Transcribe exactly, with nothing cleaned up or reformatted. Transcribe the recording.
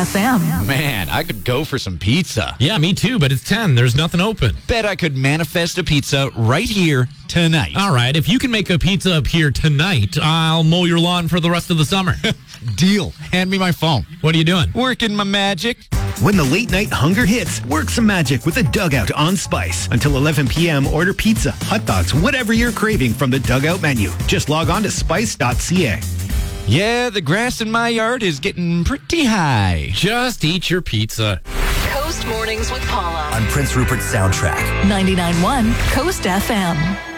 F M. Man, I could go for some pizza. Yeah, me too, but it's ten. There's nothing open. Bet I could manifest a pizza right here tonight. All right, if you can make a pizza up here tonight, I'll mow your lawn for the rest of the summer. Deal. Hand me my phone. What are you doing? Working my magic. When the late night hunger hits, work some magic with the Dugout on Spice. Until eleven p.m., order pizza, hot dogs, whatever you're craving from the Dugout menu. Just log on to spice dot c a. Yeah, the grass in my yard is getting pretty high. Just eat your pizza. Coast Mornings with Paula. On Prince Rupert's soundtrack. ninety-nine point one Coast F M.